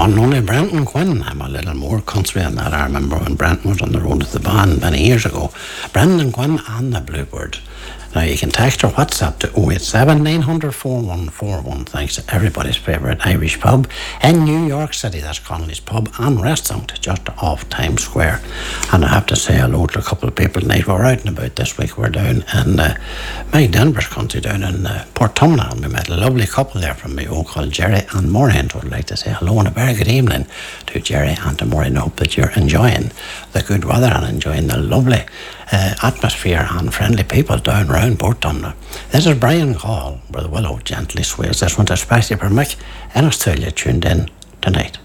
one and only Brenton Quinn. I'm a little more country than that. I remember when Brenton was on the road with the band many years ago. Brenton Quinn and the Bluebird. Now you can text or WhatsApp to 087 900 4141. Thanks to everybody's favourite Irish pub in New York City. That's Connolly's Pub and Restaurant, just off Times Square. And I have to say hello to a couple of people tonight. We're out and about this week. We're down in my Denver's country, down in Port Tumnall. And we met a lovely couple there from my own called Jerry and Maureen. So I'd like to say hello and a very good evening to Jerry and to Maureen. I hope that you're enjoying the good weather and enjoying the lovely atmosphere and friendly people down round Port Tumnall. This is Brian Call, where the willow gently sways. This one's especially for Mick in Australia, tuned in tonight.